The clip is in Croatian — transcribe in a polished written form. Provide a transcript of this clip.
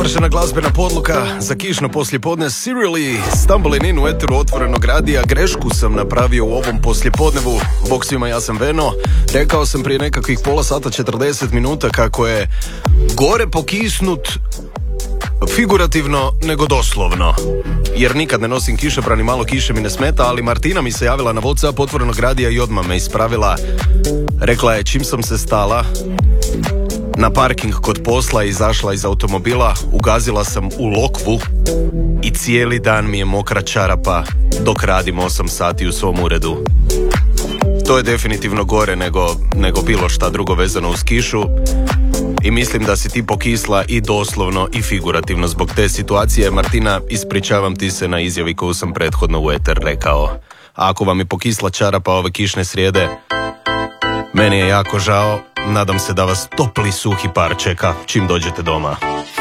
Savršena glazbena podluka za kišno poslijepodne. Serially Stumbling In u eteru otvorenog radija. Grešku sam napravio u ovom poslijepodnevu. Bog svima, ja sam Veno. Rekao sam prije nekakvih pola sata 40 minuta kako je gore pokisnut figurativno nego doslovno, jer nikad ne nosim kišobran i malo kiše mi ne smeta. Ali Martina mi se javila na WhatsApp otvorenog radija i odmah me ispravila. Rekla je, čim sam se stala na parking kod posla i izašla iz automobila, ugazila sam u lokvu i cijeli dan mi je mokra čarapa dok radim 8 sati u svom uredu. To je definitivno gore nego bilo šta drugo vezano uz kišu. I mislim da si ti pokisla i doslovno i figurativno zbog te situacije. Martina, ispričavam ti se na izjavi koju sam prethodno u eter rekao. A ako vam je pokisla čarapa ove kišne srijede, meni je jako žao. Nadam se da vas topli suhi par čeka čim dođete doma.